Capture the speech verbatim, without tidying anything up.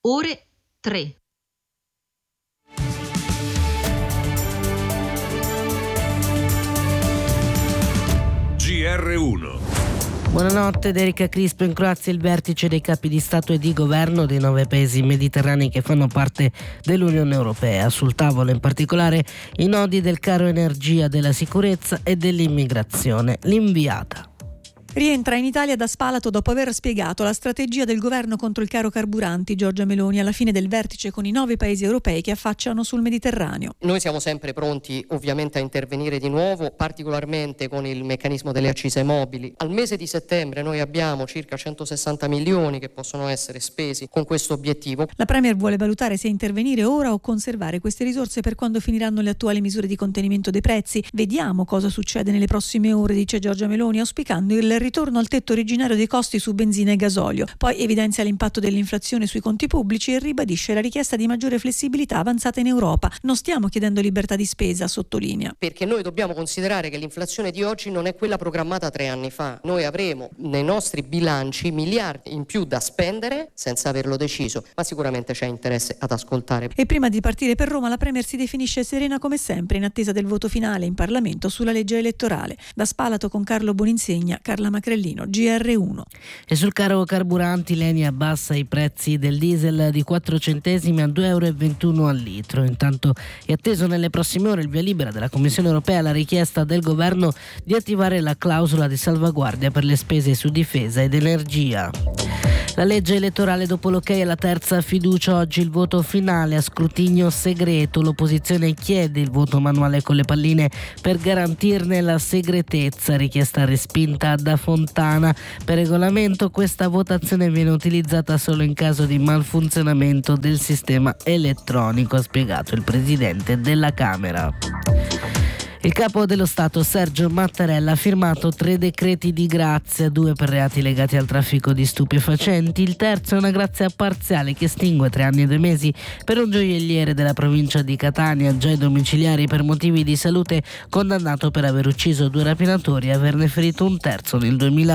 ore tre. G R uno. Buonanotte, da Erika Crispo. In Croazia il vertice dei capi di Stato e di Governo dei nove paesi mediterranei che fanno parte dell'Unione Europea. Sul tavolo in particolare i nodi del caro energia, della sicurezza e dell'immigrazione. L'inviata rientra in Italia da Spalato dopo aver spiegato la strategia del governo contro il caro carburanti. Giorgia Meloni alla fine del vertice con i nove paesi europei che affacciano sul Mediterraneo. Noi siamo sempre pronti ovviamente a intervenire di nuovo, particolarmente con il meccanismo delle accise mobili. Al mese di settembre noi abbiamo circa centosessanta milioni che possono essere spesi con questo obiettivo. La Premier vuole valutare se intervenire ora o conservare queste risorse per quando finiranno le attuali misure di contenimento dei prezzi. Vediamo cosa succede nelle prossime ore, dice Giorgia Meloni, auspicando il ritorno al tetto originario dei costi su benzina e gasolio. Poi evidenzia l'impatto dell'inflazione sui conti pubblici e ribadisce la richiesta di maggiore flessibilità avanzata in Europa. Non stiamo chiedendo libertà di spesa, sottolinea. Perché noi dobbiamo considerare che l'inflazione di oggi non è quella programmata tre anni fa. Noi avremo nei nostri bilanci miliardi in più da spendere senza averlo deciso, ma sicuramente c'è interesse ad ascoltare. E prima di partire per Roma la Premier si definisce serena come sempre in attesa del voto finale in Parlamento sulla legge elettorale. Da Spalato con Carlo Boninsegna, Carla Macrellino, G R uno. E sul caro carburanti l'Eni abbassa i prezzi del diesel di quattro centesimi a due virgola ventuno euro al litro. Intanto è atteso nelle prossime ore il via libera della Commissione Europea alla richiesta del governo di attivare la clausola di salvaguardia per le spese su difesa ed energia. La legge elettorale dopo l'ok alla terza fiducia, oggi il voto finale a scrutinio segreto. L'opposizione chiede il voto manuale con le palline per garantirne la segretezza, richiesta respinta da Fontana. Per regolamento questa votazione viene utilizzata solo in caso di malfunzionamento del sistema elettronico, ha spiegato il presidente della Camera. Il capo dello Stato Sergio Mattarella ha firmato tre decreti di grazia, due per reati legati al traffico di stupefacenti, il terzo è una grazia parziale che estingue tre anni e due mesi per un gioielliere della provincia di Catania, già ai domiciliari per motivi di salute, condannato per aver ucciso due rapinatori e averne ferito un terzo nel duemila.